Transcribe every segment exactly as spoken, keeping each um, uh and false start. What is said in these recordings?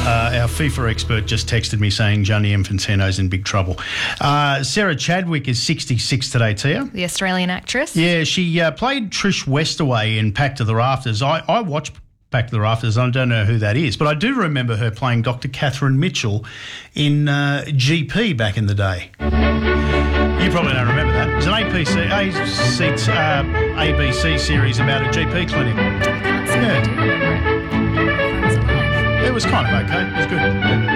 Uh, our FIFA expert just texted me saying Gianni Infantino's in big trouble. Uh, Sarah Chadwick is sixty-six today, Tia. The Australian actress. Yeah, she uh, played Trish Westaway in Pack to the Rafters. I, I watched Back to the Rafters. I don't know who that is, but I do remember her playing Doctor Catherine Mitchell in uh, G P back in the day. You probably don't remember that. It was an A B C, A C, uh, A B C series about a G P clinic. I can't say Yeah. I do remember it. If I was alive. It was kind of okay. It was good.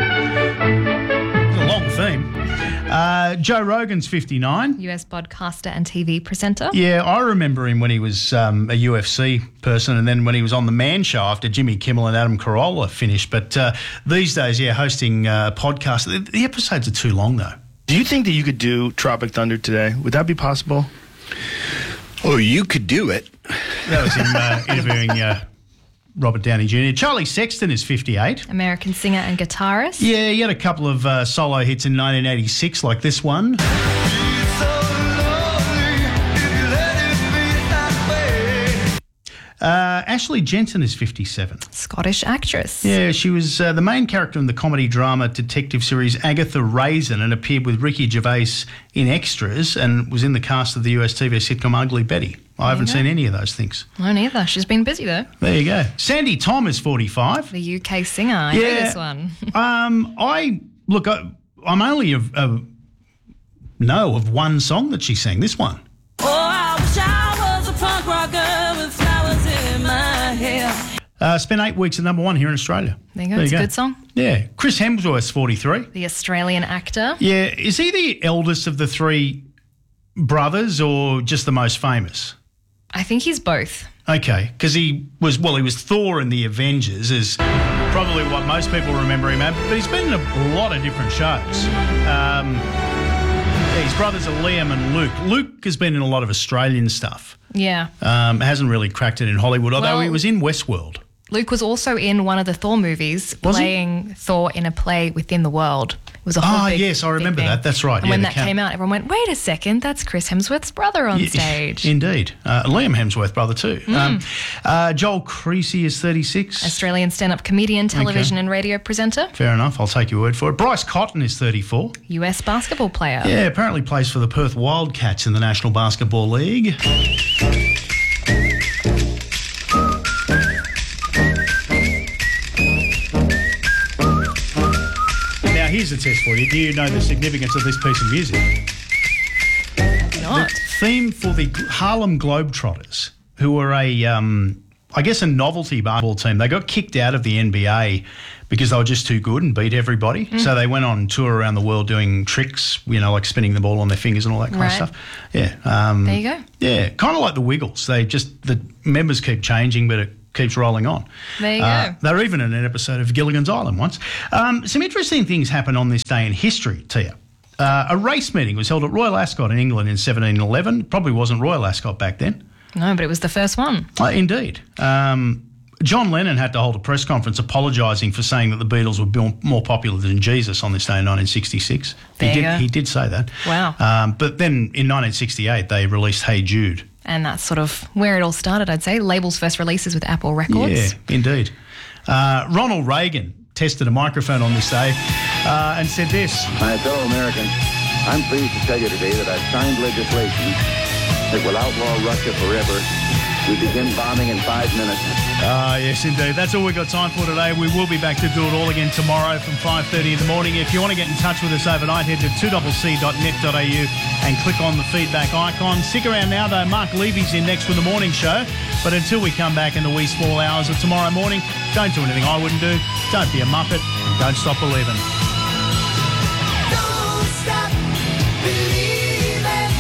It was a long theme. Uh, Joe Rogan's fifty-nine. U S podcaster and T V presenter. Yeah, I remember him when he was um, a U F C person, and then when he was on The Man Show after Jimmy Kimmel and Adam Carolla finished. But uh, these days, yeah, hosting uh, podcasts. The, the episodes are too long, though. Do you think that you could do Tropic Thunder today? Would that be possible? Oh, you could do it. That was him uh, interviewing uh, Robert Downey Junior Charlie Sexton is fifty-eight. American singer and guitarist. Yeah, he had a couple of uh, solo hits in nineteen eighty-six, like this one. Uh, Ashley Jensen is fifty-seven. Scottish actress. Yeah, she was uh, the main character in the comedy drama detective series Agatha Raisin and appeared with Ricky Gervais in Extras and was in the cast of the U S T V sitcom Ugly Betty. I haven't seen any of those things. No, neither. She's been busy, though. There you go. Sandy Tom is forty-five. The U K singer. I know this one. um, I, look, I, I'm only a, a, know of one song that she sang, this one. Oh, I wish I was a punk rocker with flowers in my hair. Uh, spent eight weeks at number one here in Australia. There you go. It's a good song. Yeah. Chris Hemsworth's forty-three. The Australian actor. Yeah. Is he the eldest of the three brothers or just the most famous? I think he's both. Okay. Because he was, well, he was Thor in the Avengers is probably what most people remember him at, but he's been in a lot of different shows. Um, yeah, his brothers are Liam and Luke. Luke has been in a lot of Australian stuff. Yeah. Um, hasn't really cracked it in Hollywood, although Well, he was in Westworld. Luke was also in one of the Thor movies, Was he? playing Thor in a play within the world. It was a whole Ah, big, yes, I big remember thing. that. That's right. And Yeah, when the that count- came out, everyone went, wait a second, that's Chris Hemsworth's brother on Yeah, stage. Indeed. Uh, Liam Hemsworth, brother too. Mm. Um, uh, Joel Creasy is thirty-six. Australian stand-up comedian, television Okay. and radio presenter. Fair enough. I'll take your word for it. Bryce Cotton is thirty-four. U S basketball player. Yeah, apparently plays for the Perth Wildcats in the National Basketball League. Now, here's a test for you. Do you know the significance of this piece of music? Not. The theme for the Harlem Globetrotters, who were a, um, I guess, a novelty basketball team. They got kicked out of the N B A because they were just too good and beat everybody. Mm. So they went on tour around the world doing tricks, you know, like spinning the ball on their fingers and all that kind Right. of stuff. Yeah. Um, There you go. Yeah, kind of like the Wiggles. They just, the members keep changing, but it keeps rolling on. There you Uh, go. they were even in an episode of Gilligan's Island once. Um, some interesting things happened on this day in history, Tia. Uh, a race meeting was held at Royal Ascot in England in seventeen eleven. Probably wasn't Royal Ascot back then. No, but it was the first one. Uh, indeed. Um, John Lennon had to hold a press conference apologising for saying that the Beatles were more- more popular than Jesus on this day in nineteen sixty-six. There he you did. go. He did say that. Wow. Um, but then in nineteen sixty-eight, they released Hey Jude. And that's sort of where it all started, I'd say. Labels first releases with Apple Records. Yeah, indeed. Uh, Ronald Reagan tested a microphone on this day uh, and said this. My fellow Americans, I'm pleased to tell you today that I've signed legislation that will outlaw Russia forever. We begin bombing in five minutes. Ah, yes, indeed. That's all we've got time for today. We will be back to do it all again tomorrow from five thirty in the morning. If you want to get in touch with us overnight, head to two c c dot net dot a u and click on the feedback icon. Stick around now, though. Mark Levy's in next with the morning show. But until we come back in the wee small hours of tomorrow morning, don't do anything I wouldn't do. Don't be a muppet. And don't stop believing. Don't stop believing.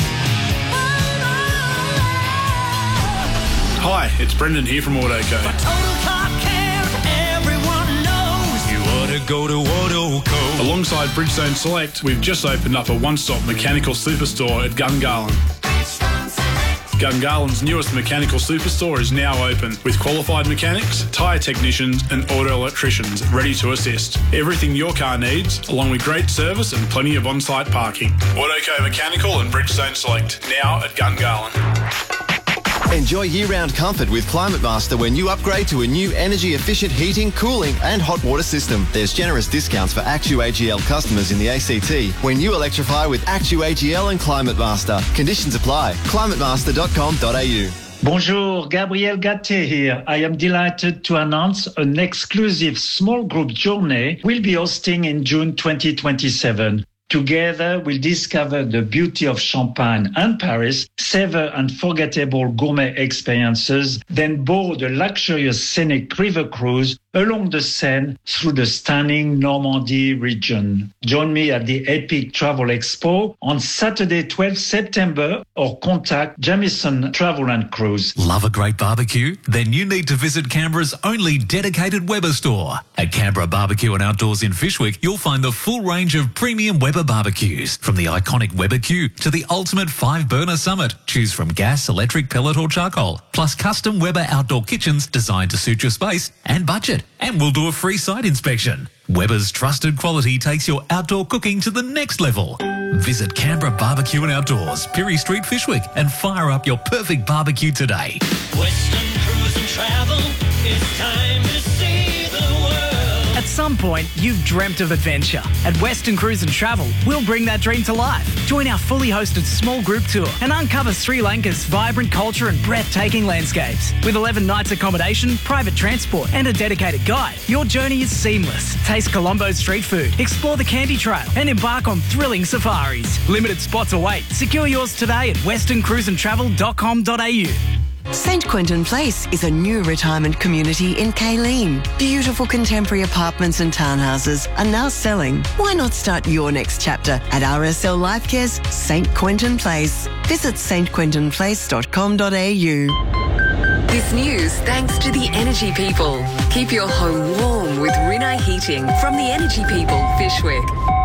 Hi, it's Brendan here from Autoco. Total car care, everyone knows. You ought to go to Autoco. Alongside Bridgestone Select, we've just opened up a one-stop mechanical superstore at Gungahlin. Gungahlин's newest mechanical superstore is now open with qualified mechanics, tyre technicians and auto electricians ready to assist. Everything your car needs, along with great service and plenty of on-site parking. Autoco Mechanical and Bridgestone Select, now at Gungahlin. Enjoy year-round comfort with Climate Master when you upgrade to a new energy-efficient heating, cooling and hot water system. There's generous discounts for ActuAGL customers in the A C T when you electrify with ActuAGL and Climate Master. Conditions apply. climate master dot com dot a u. Bonjour, Gabriel Gatte here. I am delighted to announce an exclusive small group journey we'll be hosting in June twenty twenty-seven. Together, we'll discover the beauty of Champagne and Paris, savor unforgettable gourmet experiences, then board a luxurious scenic river cruise along the Seine through the stunning Normandy region. Join me at the Epic Travel Expo on Saturday, twelfth September, or contact Jamieson Travel and Cruise. Love a great barbecue? Then you need to visit Canberra's only dedicated Weber store. At Canberra Barbecue and Outdoors in Fishwick, you'll find the full range of premium Weber barbecues, from the iconic Weber Q to the ultimate five-burner Summit. Choose from gas, electric, pellet or charcoal, plus custom Weber outdoor kitchens designed to suit your space and budget. And we'll do a free site inspection. Weber's trusted quality takes your outdoor cooking to the next level. Visit Canberra Barbecue and Outdoors, Pirie Street, Fishwick, and fire up your perfect barbecue today. Western Cruise and Travel, it's time to see the world. At some point, you've dreamt of adventure. At Western Cruise and Travel, we'll bring that dream to life. Join our fully hosted small group tour and uncover Sri Lanka's vibrant culture and breathtaking landscapes. With eleven nights accommodation, private transport and a dedicated guide, your journey is seamless. Taste Colombo's street food, explore the Candy Trail and embark on thrilling safaris. Limited spots await. Secure yours today at western cruise and travel dot com dot a u. Saint Quentin Place is a new retirement community in Kayleen. Beautiful contemporary apartments and townhouses are now selling. Why not start your next chapter at R S L Lifecare's Saint Quentin Place? Visit saint quentin place dot com dot a u. This news thanks to the Energy People. Keep your home warm with Rinnai Heating from the Energy People, Fishwick.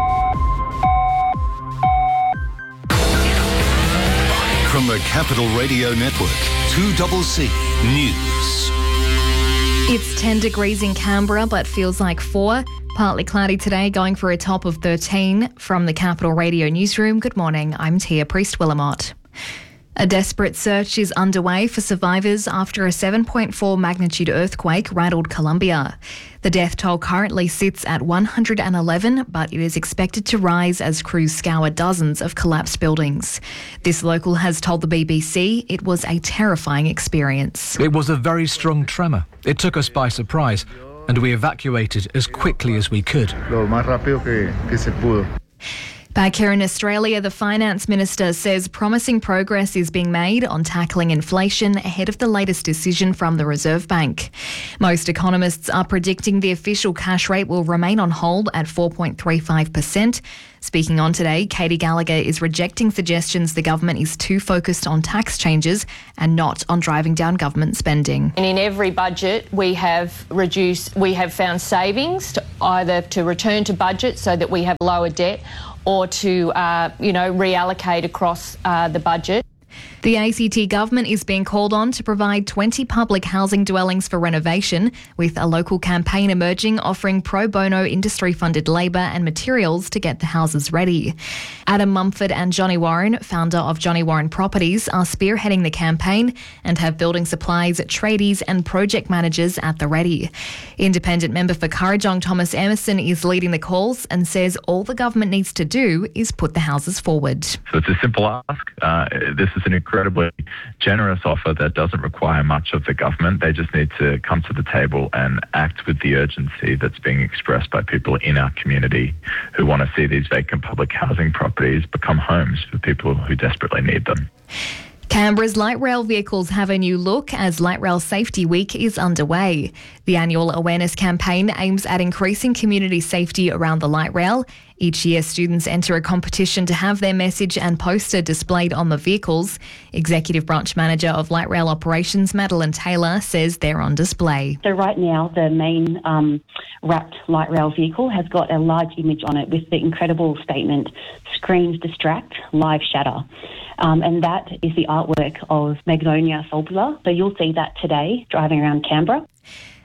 From the Capital Radio Network, two C C News. It's ten degrees in Canberra, but feels like four. Partly cloudy today, going for a top of thirteen. From the Capital Radio Newsroom, good morning, I'm Tia Priest-Willamott. A desperate search is underway for survivors after a seven point four magnitude earthquake rattled Colombia. The death toll currently sits at one hundred eleven, but it is expected to rise as crews scour dozens of collapsed buildings. This local has told the B B C it was a terrifying experience. It was a very strong tremor. It took us by surprise, and we evacuated as quickly as we could. Lo más rápido que, que se pudo. Back here in Australia, the Finance Minister says promising progress is being made on tackling inflation ahead of the latest decision from the Reserve Bank. Most economists are predicting the official cash rate will remain on hold at four point three five percent. Speaking on Today, Katie Gallagher is rejecting suggestions the government is too focused on tax changes and not on driving down government spending. And in every budget, we have reduced, we have found savings to either to return to budget so that we have lower debt, or to, uh, you know, reallocate across uh, the budget. The A C T government is being called on to provide twenty public housing dwellings for renovation, with a local campaign emerging offering pro bono industry-funded labour and materials to get the houses ready. Adam Mumford and Johnny Warren, founder of Johnny Warren Properties, are spearheading the campaign and have building supplies, tradies and project managers at the ready. Independent member for Kurrajong Thomas Emerson is leading the calls and says all the government needs to do is put the houses forward. So it's a simple ask. Uh, this is an incredibly generous offer that doesn't require much of the government. They just need to come to the table and act with the urgency that's being expressed by people in our community who want to see these vacant public housing properties become homes for people who desperately need them. Canberra's light rail vehicles have a new look as Light Rail Safety Week is underway. The annual awareness campaign aims at increasing community safety around the light rail. Each year, students enter a competition to have their message and poster displayed on the vehicles. Executive Branch Manager of Light Rail Operations, Madeline Taylor, says they're on display. So right now, the main um, wrapped light rail vehicle has got a large image on it with the incredible statement, "Screens distract, lives shatter." Um, and that is the artwork of Magnolia Solbula. So you'll see that today driving around Canberra.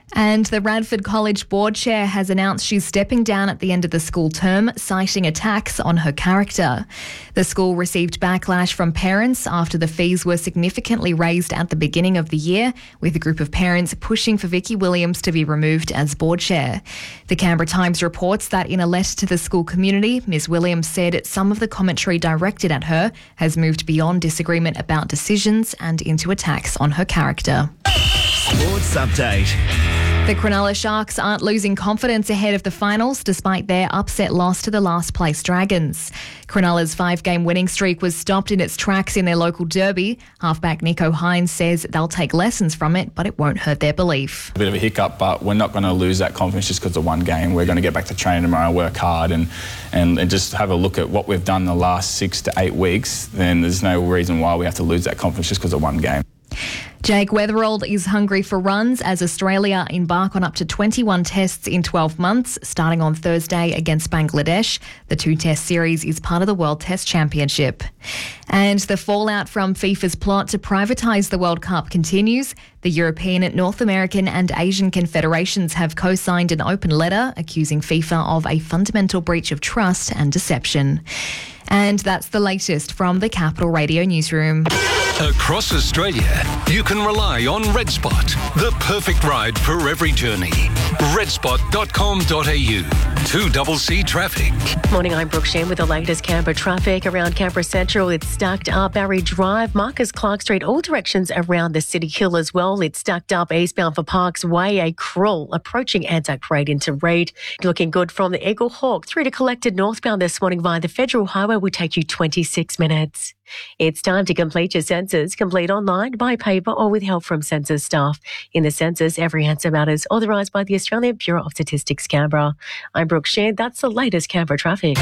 And the Radford College board chair has announced she's stepping down at the end of the school term, citing attacks on her character. The school received backlash from parents after the fees were significantly raised at the beginning of the year, with a group of parents pushing for Vicky Williams to be removed as board chair. The Canberra Times reports that in a letter to the school community, Miz Williams said some of the commentary directed at her has moved beyond disagreement about decisions and into attacks on her character. Sports Update. The Cronulla Sharks aren't losing confidence ahead of the finals despite their upset loss to the last place Dragons. Cronulla's five-game winning streak was stopped in its tracks in their local derby. Halfback Nico Hines says they'll take lessons from it, but it won't hurt their belief. A bit of a hiccup, but we're not going to lose that confidence just because of one game. We're going to get back to training tomorrow, work hard and, and, and just have a look at what we've done the last six to eight weeks. Then there's no reason why we have to lose that confidence just because of one game. Jake Weatherald is hungry for runs as Australia embark on up to twenty-one tests in twelve months, starting on Thursday against Bangladesh. The two-test series is part of the World Test Championship. And the fallout from FIFA's plot to privatise the World Cup continues. The European, North American and Asian confederations have co-signed an open letter accusing FIFA of a fundamental breach of trust and deception. And that's the latest from the Capital Radio Newsroom. Across Australia, you can rely on RedSpot, the perfect ride for every journey. red spot dot com dot a u. two C C traffic. Morning, I'm Brooke Shen with the latest Canberra traffic. Around Canberra Central, it's stacked up Barry Drive, Marcus Clark Street, all directions around the City Hill as well. It's stacked up eastbound for Parks Way, a crawl approaching Anzac Parade into Reid. Looking good from the Eagle Hawk through to Collected northbound this morning via the Federal Highway will take you twenty-six minutes. It's time to complete your census. Complete online, by paper or with help from census staff. In the census, every answer matters. Authorised by the Australian Bureau of Statistics, Canberra. I'm Brooke Sheard. That's the latest Canberra traffic.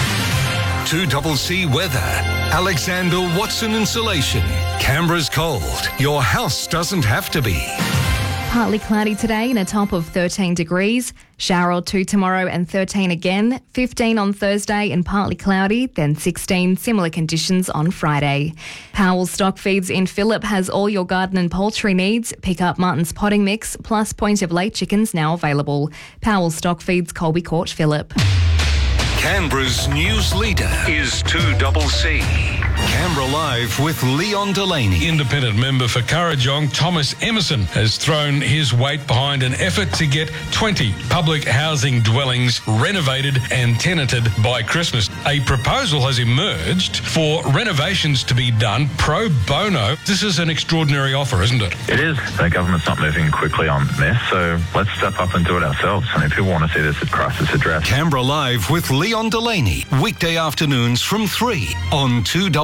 two C C weather. Alexander Watson Insulation. Canberra's cold. Your house doesn't have to be. Partly cloudy today and a top of thirteen degrees. Shower or two tomorrow and thirteen again. fifteen on Thursday and partly cloudy, then sixteen. Similar conditions on Friday. Powell Stock Feeds in Phillip has all your garden and poultry needs. Pick up Martin's potting mix plus point of late chickens now available. Powell Stock Feeds, Colby Court, Phillip. Canberra's news leader is two C C. Canberra Live with Leon Delaney. Independent member for Kurrajong, Thomas Emerson, has thrown his weight behind an effort to get twenty public housing dwellings renovated and tenanted by Christmas. A proposal has emerged for renovations to be done pro bono. This is an extraordinary offer, isn't it? It is. The government's not moving quickly on this, so let's step up and do it ourselves. I mean, people want to see this crisis addressed. Canberra Live with Leon Delaney. Weekday afternoons from three on two C